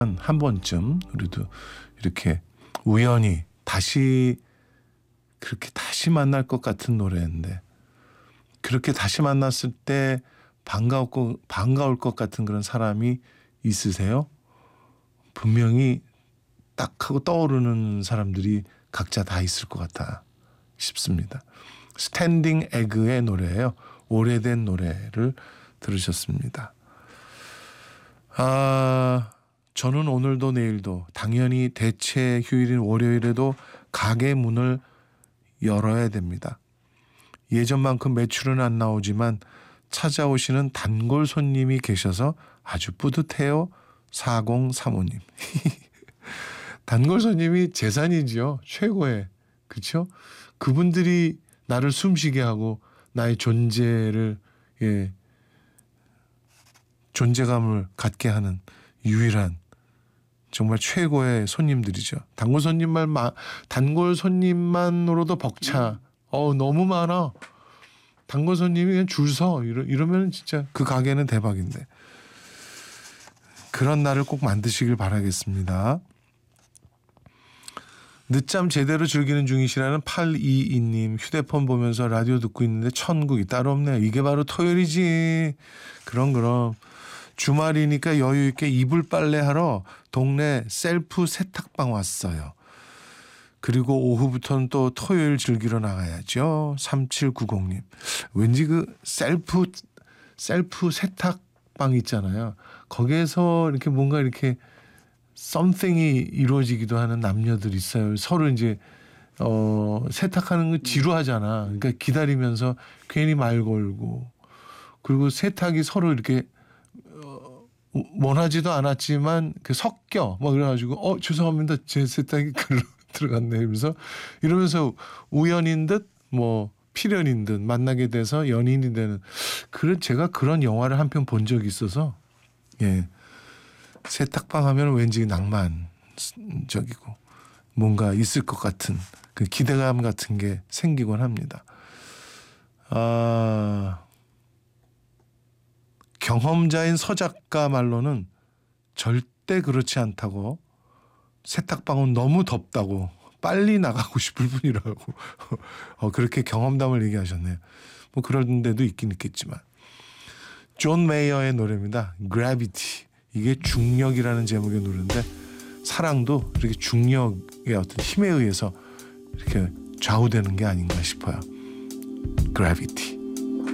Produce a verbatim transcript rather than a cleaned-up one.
한 번쯤 우리도 이렇게 우연히 다시 그렇게 다시 만날 것 같은 노래인데 그렇게 다시 만났을 때 반가울, 반가울 것 같은 그런 사람이 있으세요? 분명히 딱 하고 떠오르는 사람들이 각자 다 있을 것 같아 싶습니다. 스탠딩 에그의 노래예요. 오래된 노래를 들으셨습니다. 아, 저는 오늘도 내일도 당연히 대체 휴일인 월요일에도 가게 문을 열어야 됩니다. 예전만큼 매출은 안 나오지만 찾아오시는 단골 손님이 계셔서 아주 뿌듯해요. 사공삼오 님. 단골 손님이 재산이지요. 최고의. 그렇죠? 그분들이 나를 숨쉬게 하고 나의 존재를 예, 존재감을 갖게 하는 유일한 정말 최고의 손님들이죠. 단골 손님만 단골 손님만으로도 벅차. 어 너무 많아. 단골 손님이 그냥 줄 서 이러, 이러면 진짜 그 가게는 대박인데. 그런 날을 꼭 만드시길 바라겠습니다. 늦잠 제대로 즐기는 중이시라는 팔이이 님. 휴대폰 보면서 라디오 듣고 있는데 천국이 따로 없네요. 이게 바로 토요일이지. 그럼 그럼. 주말이니까 여유 있게 이불 빨래하러 동네 셀프 세탁방 왔어요. 그리고 오후부터는 또 토요일 즐기러 나가야죠. 삼칠구공 님. 왠지 그 셀프 셀프 세탁방 있잖아요. 거기에서 이렇게 뭔가 이렇게 something이 이루어지기도 하는 남녀들 있어요. 서로 이제 어, 세탁하는 거 지루하잖아. 그러니까 기다리면서 괜히 말 걸고 그리고 세탁이 서로 이렇게 원하지도 않았지만 그 섞여 막 그래가지고 어 죄송합니다 제 세탁이 글로 들어갔네 이러면서 이러면서 우연인 듯 뭐 필연인 듯 만나게 돼서 연인이 되는 그런 제가 그런 영화를 한 편 본 적이 있어서 예 세탁방 하면 왠지 낭만적이고 뭔가 있을 것 같은 그 기대감 같은 게 생기곤 합니다. 아. 경험자인 서 작가 말로는 절대 그렇지 않다고 세탁방은 너무 덥다고 빨리 나가고 싶을 뿐이라고 어, 그렇게 경험담을 얘기하셨네요. 뭐 그런 데도 있긴 있겠지만 존 메이어의 노래입니다. Gravity. 이게 중력이라는 제목의 노래인데 사랑도 이렇게 중력의 어떤 힘에 의해서 이렇게 좌우되는 게 아닌가 싶어요. Gravity.